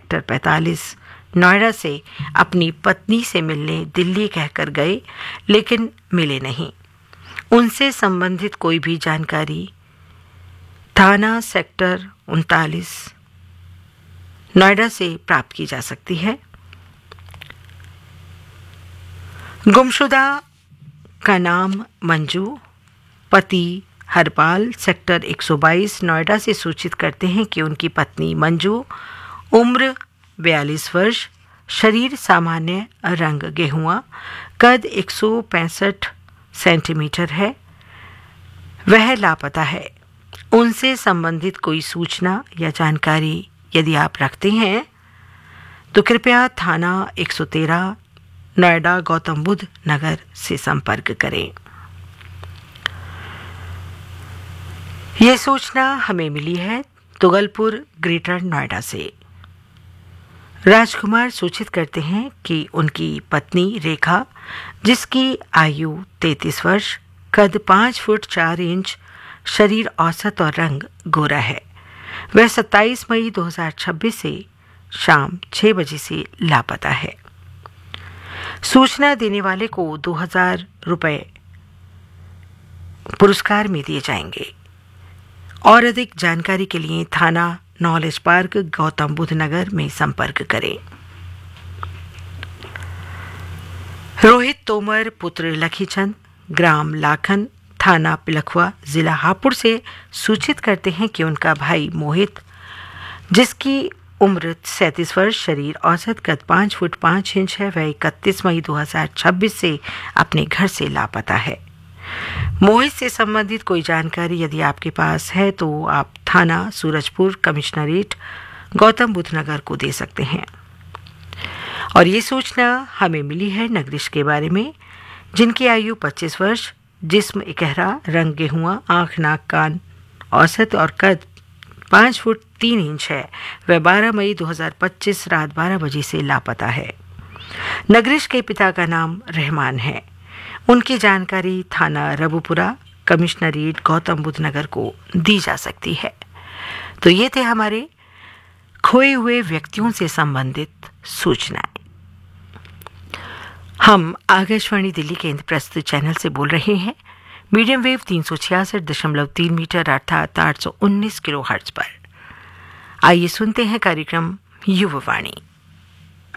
Sector 45 Noida से अपनी पत्नी से मिलने दिल्ली कहकर गए, लेकिन मिले नहीं। उनसे संबंधित कोई भी जानकारी थाना सेक्टर 39 नोएडा से प्राप्त की जा सकती है। गुमशुदा का नाम मंजू, पति हरपाल, सेक्टर 122 नोएडा से सूचित करते हैं कि उनकी पत्नी मंजू, उम्र 42 वर्ष, शरीर सामान्य, रंग गेहुआ, कद 165 सेंटीमीटर है, वह लापता है। उनसे संबंधित कोई सूचना या जानकारी यदि आप रखते हैं तो कृपया थाना 113 नोएडा गौतम बुद्ध नगर से संपर्क करें। ये सूचना हमें मिली है तुगलपुर ग्रेटर नोएडा से। राजकुमार सूचित करते हैं कि उनकी पत्नी रेखा, जिसकी आयु 33 वर्ष, कद 5 फुट 4 इंच, शरीर औसत और रंग गोरा है, वह 27 मई 2026 से शाम 6 बजे से लापता है। सूचना देने वाले को 2000 रुपये पुरस्कार में दिए जाएंगे। और अधिक जानकारी के लिए थाना नॉलेज पार्क गौतम बुद्ध नगर में संपर्क करें। रोहित तोमर पुत्र लखीचंद, ग्राम लाखन, थाना पिलखुआ, जिला हापुड़ से सूचित करते हैं कि उनका भाई मोहित, जिसकी उम्र 37 वर्ष, शरीर औसत, कद 5 फुट 5 इंच है, वह 31 मई 2026 से अपने घर से लापता है। मोहित से संबंधित कोई जानकारी यदि आपके पास है तो आप थाना सूरजपुर कमिश्नरेट गौतम बुद्ध नगर को दे सकते हैं। और ये सूचना हमें मिली है नगरीश के बारे में, जिनकी आयु 25 वर्ष, जिस्म इकहरा, रंग गेहुआ, आंख नाक कान औसत और कद 5 फुट 3 इंच है, वह 12 मई 2025 रात 12 बजे से लापता है। नगरीश के पिता का नाम रहमान है। उनकी जानकारी थाना रबुपुरा कमिश्नरेट गौतम बुद्ध नगर को दी जा सकती है। तो ये थे हमारे खोए हुए व्यक्तियों से संबंधित सूचनाएं। हम आकाशवाणी दिल्ली के इंद्रप्रस्थ चैनल से बोल रहे हैं, मीडियम वेव 366.3 मीटर अर्थात 819 किलोहर्ट्ज पर। आइए सुनते हैं कार्यक्रम युववाणी।